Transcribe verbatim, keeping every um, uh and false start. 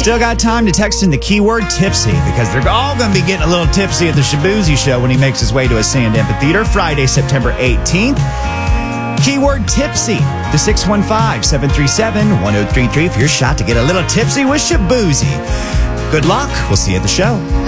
Still got time to text in the keyword tipsy because they're all going to be getting a little tipsy at the Shaboozey Show when he makes his way to a Sand Amphitheater Friday, September eighteenth. Keyword tipsy to six one five, seven three seven, one oh three three for your shot to get a little tipsy with Shaboozey. Good luck. We'll see you at the show.